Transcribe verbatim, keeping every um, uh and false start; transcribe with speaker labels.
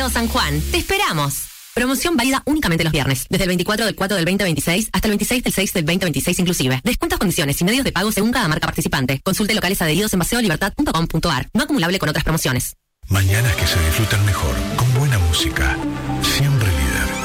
Speaker 1: San Juan, te esperamos. Promoción válida únicamente los viernes, desde el veinticuatro del cuatro del veinte veintiséis hasta el veintiséis del seis del veinte veintiséis inclusive. Descuentos, condiciones y medios de pago según cada marca participante. Consulte locales adheridos en paseo libertad punto com punto a r. No acumulable con otras promociones.
Speaker 2: Mañanas que se disfrutan mejor, con buena música.